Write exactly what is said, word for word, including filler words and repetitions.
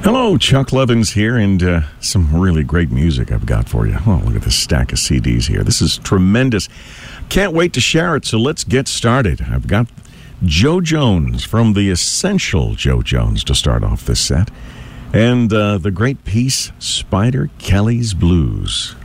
Hello, Chuck Levins here, and uh, some really great music I've got for you. Oh, look at this stack of C Ds here. This is tremendous. Can't wait to share it, so let's get started. I've got Joe Jones from the Essential Joe Jones to start off this set, and uh, the great piece, Spider Kelly's Blues.